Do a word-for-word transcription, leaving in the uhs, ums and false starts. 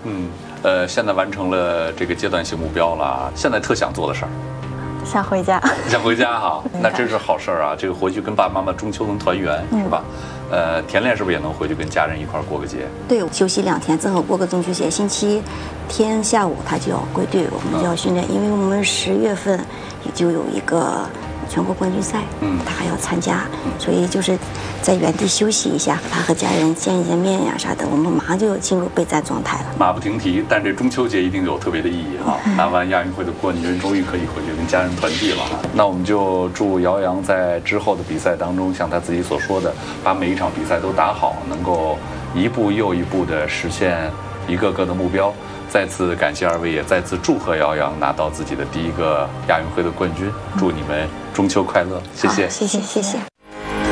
嗯，呃，现在完成了这个阶段性目标了，现在特想做的事儿， 想回家。 想回家哈，那真是好事儿啊！这个回去跟爸爸妈妈中秋能团圆，是吧？呃，甜恋是不是也能回去跟家人一块儿过个节？ 对，休息两天，正好过个中秋节。星期天下午他就要归队，我们就要训练，因为我们十月份也就有一个全国冠军赛，嗯，他还要参加，所以就是在原地休息一下，他和家人见一见面呀啥的，我们马上就要进入备战状态了。 马不停蹄，但这中秋节一定有特别的意义哈！拿完亚运会的冠军，终于可以回去跟家人团聚了哈。那我们就祝姚洋在之后的比赛当中，像他自己所说的，把每一场比赛都打好，能够一步又一步的实现一个个的目标。再次感谢二位，也再次祝贺姚洋拿到自己的第一个亚运会的冠军，祝你们中秋快乐！谢谢， 谢谢，谢谢。